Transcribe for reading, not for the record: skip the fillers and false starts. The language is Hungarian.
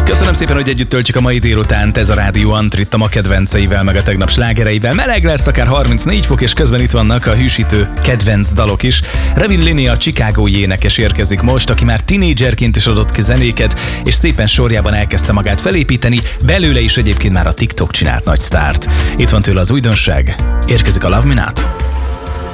Köszönöm szépen, hogy együtt töltjük a mai délutánt. Ez a Rádió Antrit a ma kedvenceivel, meg a tegnap slágereivel. Meleg lesz, akár 34 fok, és közben itt vannak a hűsítő kedvenc dalok is. Revin Linney, a chicagói énekes érkezik most, aki már tinédzserként is adott ki zenéket, és szépen sorjában elkezdte magát felépíteni. Belőle is egyébként már a TikTok csinált nagy sztárt. Itt van tőle az újdonság. Érkezik a Love Me Not.